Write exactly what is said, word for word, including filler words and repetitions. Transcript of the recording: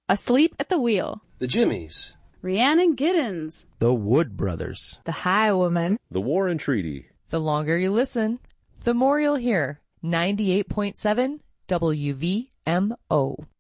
Asleep at the Wheel, The Jimmies, Rhiannon Giddens, The Wood Brothers, The Highwaymen, The War and Treaty. The longer you listen, the more you'll hear. ninety-eight point seven W V M O.